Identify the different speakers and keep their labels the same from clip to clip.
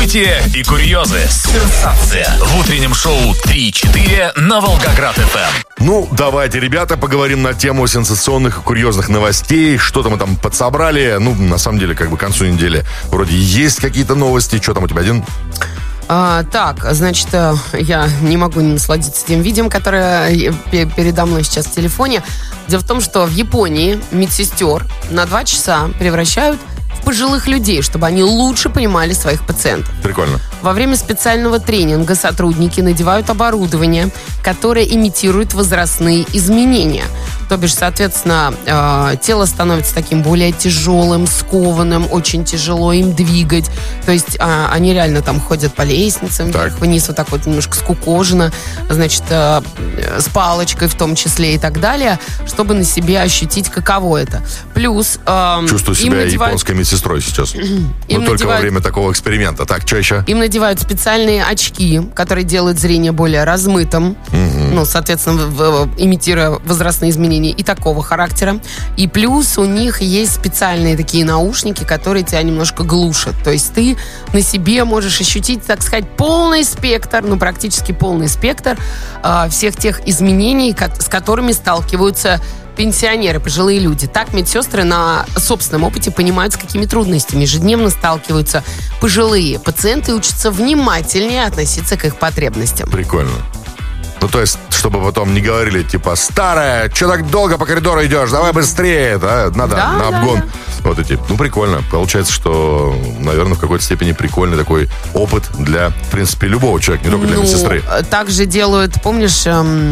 Speaker 1: События и курьезы. Сенсация. В утреннем шоу 3-4 на Волгоград-ФМ.
Speaker 2: Ну, давайте, ребята, поговорим на тему сенсационных и курьезных новостей. Что-то мы там подсобрали. Ну, на самом деле, как бы к концу недели вроде есть какие-то новости. Что там у тебя, Дин?
Speaker 3: Так, значит, я не могу не насладиться тем видео, которое передо мной сейчас в телефоне. Дело в том, что в Японии медсестер на 2 часа превращают в пожилых людей, чтобы они лучше понимали своих пациентов.
Speaker 2: Прикольно.
Speaker 3: Во время специального тренинга сотрудники надевают оборудование, которое имитирует возрастные изменения. То бишь, соответственно, тело становится таким более тяжелым, скованным, очень тяжело им двигать. То есть они реально там ходят по лестницам, вверх-вниз, вот так вот немножко скукожено, значит, с палочкой в том числе и так далее, чтобы на себе ощутить, каково это. Плюс...
Speaker 2: Чувствую себя японской медсестрой сейчас. Но только во время такого эксперимента. Так, что еще?
Speaker 3: Им надевают специальные очки, которые делают зрение более размытым, ну, соответственно, имитируя возрастные изменения и такого характера. И плюс у них есть специальные такие наушники, которые тебя немножко глушат. То есть ты на себе можешь ощутить, так сказать, полный спектр, ну, практически полный спектр всех тех изменений, с которыми сталкиваются пенсионеры, пожилые люди. Так медсестры на собственном опыте понимают, с какими трудностями ежедневно сталкиваются пожилые пациенты и учатся внимательнее относиться к их потребностям.
Speaker 2: Прикольно. Ну, то есть, чтобы потом не говорили, типа, старая, что так долго по коридору идешь, давай быстрее, да? Надо на обгон. Да. Вот эти. Ну, прикольно. Получается, что, наверное, в какой-то степени прикольный такой опыт для, в принципе, любого человека, не только для медсестры.
Speaker 3: Также делают, помнишь,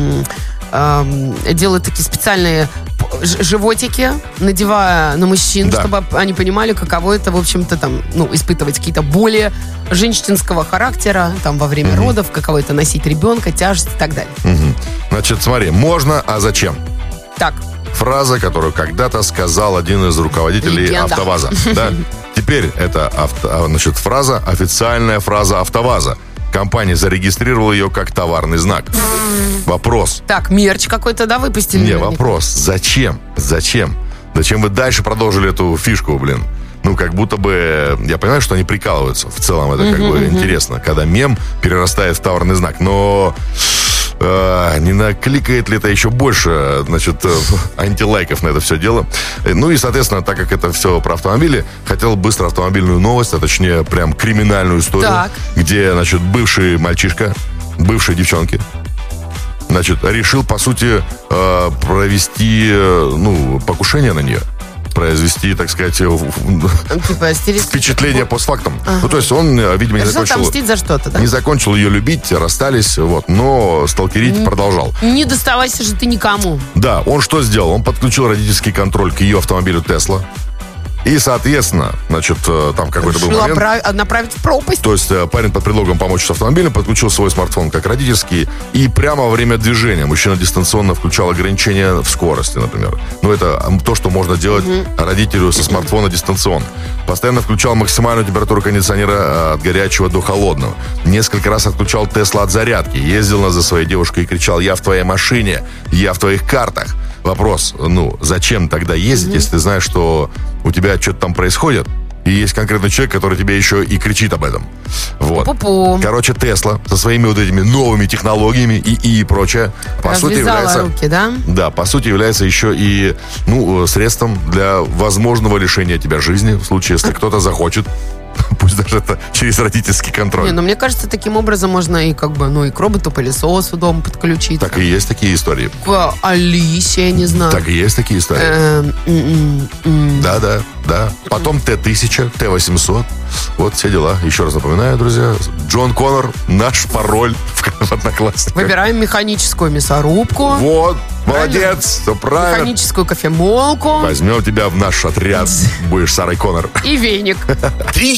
Speaker 3: делают такие специальные животики, надевая на мужчин, чтобы они понимали, каково это, в общем-то, там, ну, испытывать какие-то боли женщинского характера, там, во время родов, каково это носить ребенка, тяжесть и так далее.
Speaker 2: Значит, смотри, можно, а зачем?
Speaker 3: Так.
Speaker 2: Фраза, которую когда-то сказал один из руководителей АвтоВАЗа. Да? Теперь это значит, фраза, официальная фраза АвтоВАЗа. Компания зарегистрировала ее как товарный знак. Вопрос.
Speaker 3: Так, мерч какой-то, да, выпустили?
Speaker 2: Не, вопрос. Зачем? Зачем вы дальше продолжили эту фишку, блин? Ну, как будто бы... Я понимаю, что они прикалываются. В целом это как бы интересно, когда мем перерастает в товарный знак. Но... не накликает ли это еще больше, значит, антилайков на это все дело. Ну и, соответственно, так как это все про автомобили, хотел быстро автомобильную новость, а точнее прям криминальную историю, где, значит, бывший мальчишка, бывшей девчонки, значит, решил, по сути, провести, ну, покушение на нее. Произвести, так сказать, впечатление постфактум. Ну, то есть он, видимо, не закончил...
Speaker 3: отомстить за что-то, да?
Speaker 2: Не закончил ее любить, расстались, вот, но сталкерить продолжал.
Speaker 3: Не доставайся же ты никому.
Speaker 2: Да, он что сделал? Он подключил родительский контроль к ее автомобилю Tesla. И, соответственно, значит, там какой-то был момент...
Speaker 3: направить в пропасть.
Speaker 2: То есть парень под предлогом помочь с автомобилем подключил свой смартфон как родительский, и прямо во время движения мужчина дистанционно включал ограничения в скорости, например. Ну, это то, что можно делать родителю со смартфона дистанционно. Постоянно включал максимальную температуру кондиционера от горячего до холодного. Несколько раз отключал Tesla от зарядки. Ездил за своей девушкой и кричал: «Я в твоей машине, я в твоих картах». Вопрос, ну, зачем тогда ездить, если ты знаешь, что у тебя что-то там происходит, и есть конкретный человек, который тебе еще и кричит об этом. Вот.
Speaker 3: Пу-пу.
Speaker 2: Короче, Tesla со своими вот этими новыми технологиями и прочее, по сути является...
Speaker 3: руки, да?
Speaker 2: Да, по сути является еще и, ну, средством для возможного лишения тебя жизни, в случае, если кто-то захочет. Пусть даже это через родительский контроль.
Speaker 3: Не, ну мне кажется, таким образом можно и как бы, ну и к роботу-пылесосу дома подключиться.
Speaker 2: Так и есть такие истории.
Speaker 3: К Алисе, я не знаю.
Speaker 2: Так и есть такие истории. Да. Потом Т-1000, Т-800. Вот все дела. Еще раз напоминаю, друзья, Джон Коннор, наш пароль в Одноклассниках.
Speaker 3: Выбираем механическую мясорубку.
Speaker 2: Вот, молодец, все правильно.
Speaker 3: Механическую кофемолку.
Speaker 2: Возьмем тебя в наш отряд. Будешь Сарой Коннор.
Speaker 3: И веник.
Speaker 1: 3,